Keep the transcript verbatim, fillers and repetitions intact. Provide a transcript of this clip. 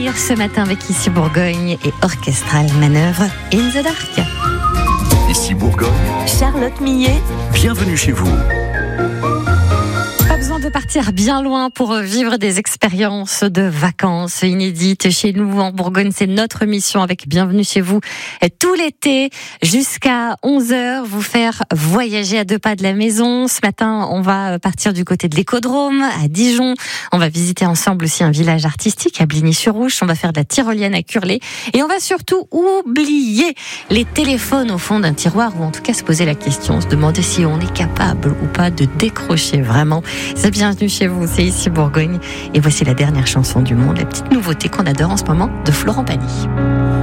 rire ce matin avec Ici Bourgogne et Orchestral Manœuvre in the Dark. Ici Bourgogne, Charlotte Millet, bienvenue chez vous. Pas besoin de partir bien loin pour vivre des expériences de vacances inédites chez nous en Bourgogne. C'est notre mission avec Bienvenue chez vous tout l'été jusqu'à onze heures, vous faire voyager à deux pas de la maison. Ce matin, on va partir du côté de l'Écodrome à Dijon. On va visiter ensemble aussi un village artistique à Bligny-sur-Ouche. On va faire de la tyrolienne à Curlé et on va surtout oublier les téléphones au fond d'un tiroir, ou en tout cas se poser la question, se demander si on est capable ou pas de décrocher vraiment. C'est Bienvenue chez vous, c'est Ici Bourgogne. Et voici la dernière chanson du monde, la petite nouveauté qu'on adore en ce moment de Florent Pagny.